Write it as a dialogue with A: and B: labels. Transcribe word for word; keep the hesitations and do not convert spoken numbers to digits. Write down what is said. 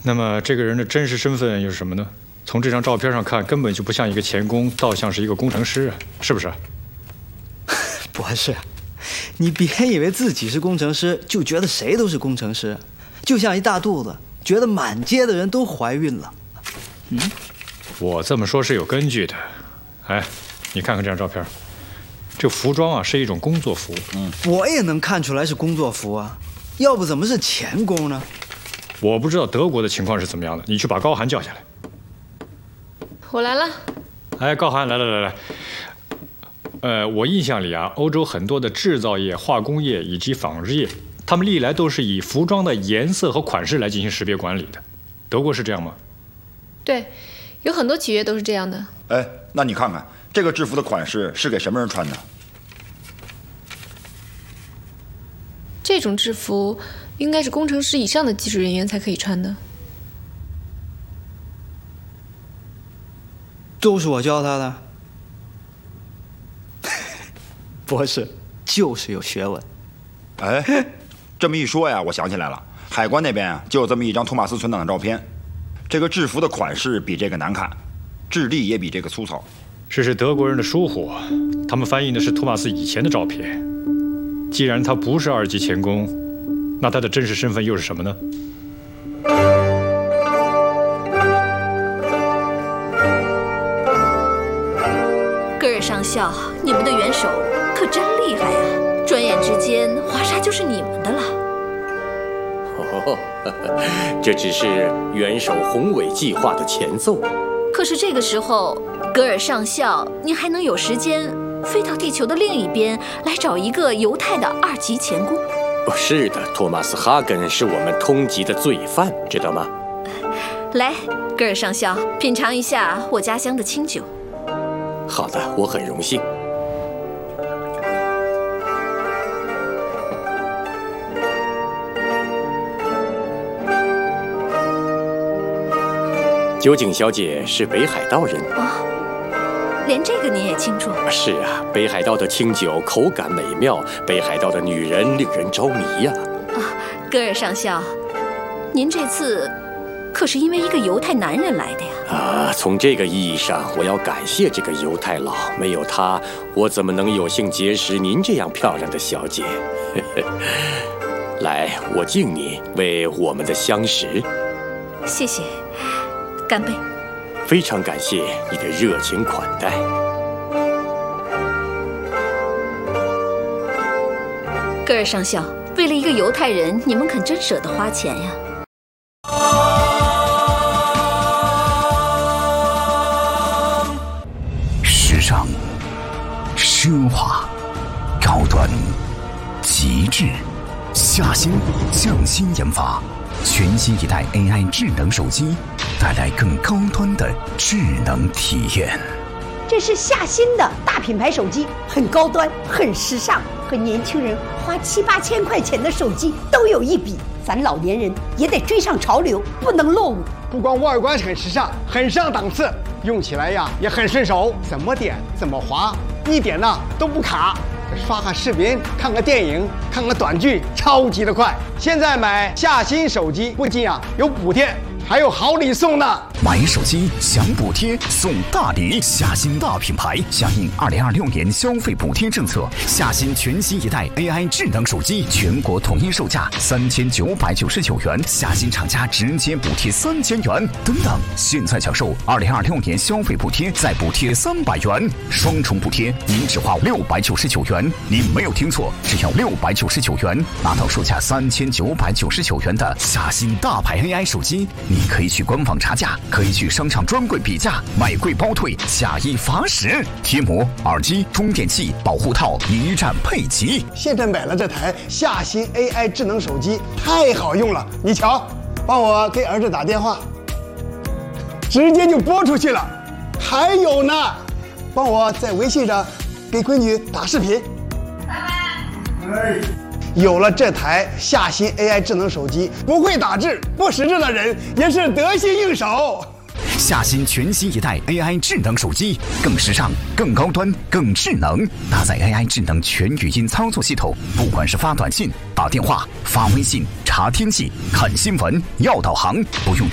A: 那么这个人的真实身份又是什么呢？从这张照片上看，根本就不像一个钳工，倒像是一个工程师啊，是不是？
B: 博士，你别以为自己是工程师就觉得谁都是工程师，就像一大肚子，觉得满街的人都怀孕了。嗯，
A: 我这么说是有根据的。哎，你看看这张照片，这服装啊是一种工作服。
B: 嗯，我也能看出来是工作服啊，要不怎么是钳工呢？
A: 我不知道德国的情况是怎么样的，你去把高寒叫下来。
C: 我来了。
A: 哎，高寒，来来来来。呃，我印象里啊，欧洲很多的制造业、化工业以及纺织业，他们历来都是以服装的颜色和款式来进行识别管理的。德国是这样吗？
C: 对，有很多企业都是这样的。
D: 哎，那你看看这个制服的款式是给什么人穿的？
C: 这种制服应该是工程师以上的技术人员才可以穿的。
B: 都是我教他的。博士就是有学问。
D: 哎，这么一说呀，我想起来了，海关那边啊就有这么一张托马斯存档的照片。这个制服的款式比这个难看，质地也比这个粗糙。
A: 这是德国人的疏忽，他们翻译的是托马斯以前的照片。既然他不是二级钳工，那他的真实身份又是什么呢？
E: 戈尔上校，你们的元首可真厉害呀！转眼之间，华沙就是你们的了。
F: 哦，这只是元首宏伟计划的前奏。
E: 可是这个时候，戈尔上校，您还能有时间飞到地球的另一边来找一个犹太的二级钳工？
F: 哦，是的，托马斯·哈根是我们通缉的罪犯，知道吗？
E: 来，戈尔上校，品尝一下我家乡的清酒。
F: 好的，我很荣幸。酒井小姐是北海道人
E: 哦，连这个你也清楚？
F: 是啊，北海道的清酒口感美妙，北海道的女人令人着迷呀。
E: 啊，戈尔上校，您这次可是因为一个犹太男人来的呀？
F: 啊，从这个意义上，我要感谢这个犹太佬，没有他，我怎么能有幸结识您这样漂亮的小姐？来，我敬你为我们的相识。
E: 谢谢。干杯！
F: 非常感谢你的热情款待。
E: 戈尔上校，为了一个犹太人，你们可真舍得花钱呀！
G: 时尚、奢华、高端、极致，夏新匠心研发。全新一代 A I 智能手机，带来更高端的智能体验。
H: 这是夏新的大品牌手机，很高端，很时尚，和年轻人花七八千块钱的手机都有一比。咱老年人也得追上潮流，不能落伍。
I: 不光外观很时尚，很上档次，用起来呀也很顺手，怎么点怎么滑，一点呢都不卡。刷个视频，看个电影，看个短剧，超级的快。现在买夏新手机不仅啊有补贴，还有好礼送呢。
G: 买手机享补贴送大礼，夏新大品牌响应二零二六年消费补贴政策，夏新全新一代 A I 智能手机全国统一售价三千九百九十九元，夏新厂家直接补贴三千元。等等，现在享受二零二六年消费补贴，再补贴三百元，双重补贴，您只花六百九十九元。您没有听错，只要六百九十九元，拿到售价三千九百九十九元的夏新大牌 A I 手机。你可以去官网查价，可以去商场专柜比价，买贵包退，假一罚十。贴膜、耳机、充电器、保护套一站配齐。
I: 现在买了这台夏新 A I 智能手机，太好用了。你瞧，帮我给儿子打电话，直接就拨出去了。还有呢，帮我在微信上给闺女打视频。哎，有了这台夏新 A I 智能手机，不会打字、不识字的人也是得心应手。
G: 夏新全新一代 A I 智能手机，更时尚、更高端、更智能，搭载 A I 智能全语音操作系统，不管是发短信、打电话、发微信、查天气、看新闻、要导航，不用